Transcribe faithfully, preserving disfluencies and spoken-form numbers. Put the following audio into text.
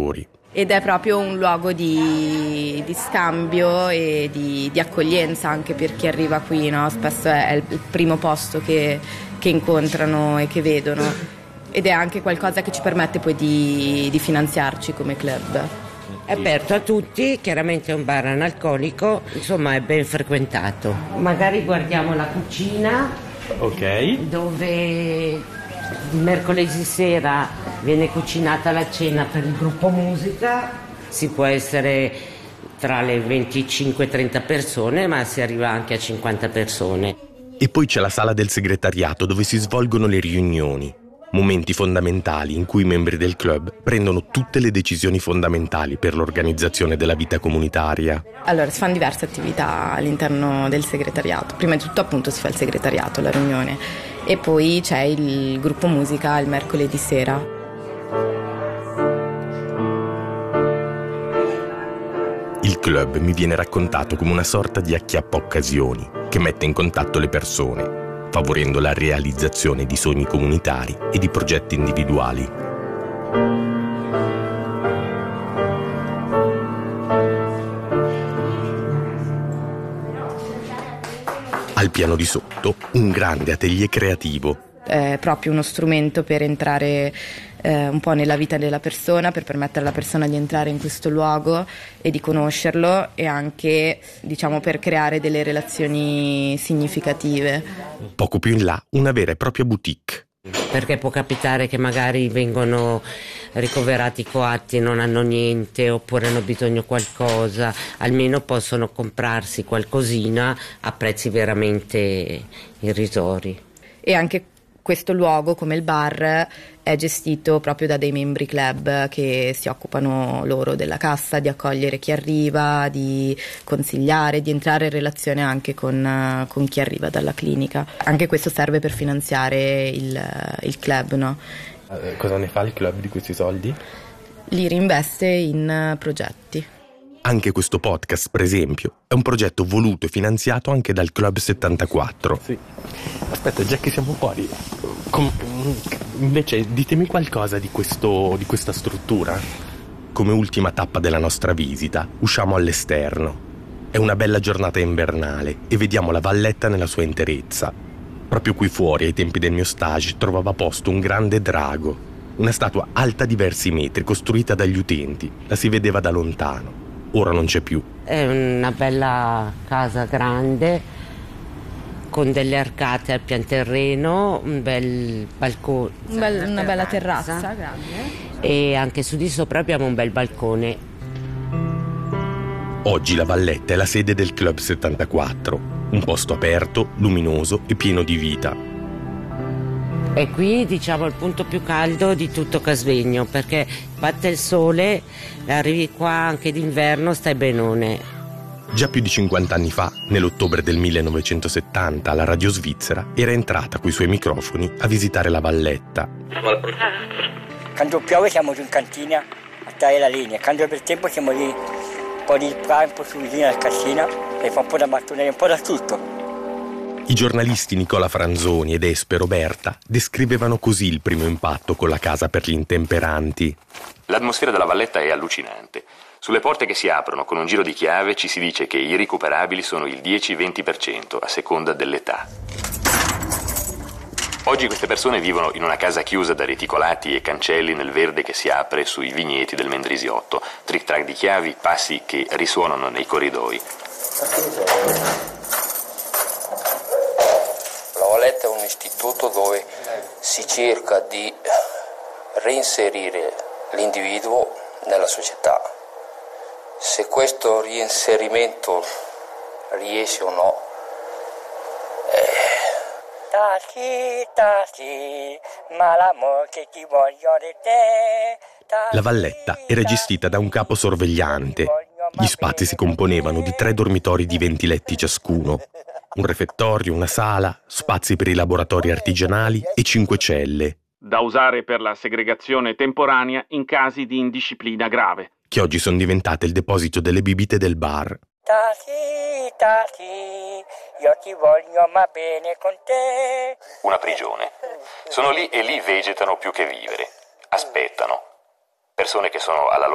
lavoratori. Ed è proprio un luogo di, di scambio e di, di accoglienza anche per chi arriva qui, no? Spesso è il primo posto che, che incontrano e che vedono, ed è anche qualcosa che ci permette poi di, di finanziarci come club. È aperto a tutti, chiaramente è un bar analcolico, insomma è ben frequentato. Magari guardiamo la cucina, ok, dove il mercoledì sera viene cucinata la cena per il gruppo musica. Si può essere tra le venticinque e trenta persone, ma si arriva anche a cinquanta persone. E poi c'è la sala del segretariato, dove si svolgono le riunioni, momenti fondamentali in cui i membri del club prendono tutte le decisioni fondamentali per l'organizzazione della vita comunitaria. Allora, si fanno diverse attività all'interno del segretariato. Prima di tutto, appunto, si fa il segretariato, la riunione, e poi c'è il gruppo musica il mercoledì sera. Il club mi viene raccontato come una sorta di acchiappa-occasioni che mette in contatto le persone, favorendo la realizzazione di sogni comunitari e di progetti individuali. Al piano di sotto, un grande atelier creativo. È proprio uno strumento per entrare eh, un po' nella vita della persona, per permettere alla persona di entrare in questo luogo e di conoscerlo, e anche, diciamo, per creare delle relazioni significative. Poco più in là, una vera e propria boutique. Perché può capitare che magari vengono ricoverati coatti e non hanno niente, oppure hanno bisogno di qualcosa, almeno possono comprarsi qualcosina a prezzi veramente irrisori. E anche questo luogo, come il bar, è gestito proprio da dei membri club che si occupano loro della cassa, di accogliere chi arriva, di consigliare, di entrare in relazione anche con, con chi arriva dalla clinica. Anche questo serve per finanziare il, il club, no? Eh, cosa ne fa il club di questi soldi? Li reinveste in progetti. Anche questo podcast, per esempio, è un progetto voluto e finanziato anche dal Club settantaquattro. Sì. Aspetta, già che siamo fuori, com- invece ditemi qualcosa di, questo, di questa struttura. Come ultima tappa della nostra visita, usciamo all'esterno. È una bella giornata invernale e vediamo la valletta nella sua interezza. Proprio qui fuori, ai tempi del mio stage, trovava posto un grande drago, una statua alta diversi metri, costruita dagli utenti. La si vedeva da lontano. Ora non c'è più. È una bella casa grande, con delle arcate al pianterreno, un bel balcone, Un bel, una bella terrazza grande. E anche su di sopra abbiamo un bel balcone. Oggi la valletta è la sede del Club settantaquattro, un posto aperto, luminoso e pieno di vita. E qui, diciamo, il punto più caldo di tutto Casvegno, perché batte il sole, arrivi qua anche d'inverno, stai benone. Già più di cinquanta anni fa, nell'ottobre del millenovecentosettanta, la radio svizzera era entrata coi suoi microfoni a visitare la valletta. Quando piove siamo giù in cantina a tagliare la legna, quando per tempo siamo lì un po' di qua, un po' su vicino alla cascina, e fa un po' da mattonare, un po' da tutto. I giornalisti Nicola Franzoni ed Espe Roberta descrivevano così il primo impatto con la casa per gli intemperanti. L'atmosfera della valletta è allucinante. Sulle porte che si aprono con un giro di chiave ci si dice che i recuperabili sono il dieci-venti per cento a seconda dell'età. Oggi queste persone vivono in una casa chiusa da reticolati e cancelli nel verde che si apre sui vigneti del Mendrisiotto, tric-trac di chiavi, passi che risuonano nei corridoi. La valletta è un istituto dove si cerca di reinserire l'individuo nella società. Se questo reinserimento riesce o no, eh... Tati, tati, ma l'amore che ti voglio di te. Tati, La valletta era gestita da un capo sorvegliante. Gli spazi si componevano di tre dormitori di venti letti ciascuno, un refettorio, una sala, spazi per i laboratori artigianali e cinque celle, da usare per la segregazione temporanea in casi di indisciplina grave, che oggi sono diventate il deposito delle bibite del bar. Tati, tati, io ti voglio ma bene con te. Una prigione. Sono lì e lì vegetano più che vivere. Aspettano. Persone che sono alla loro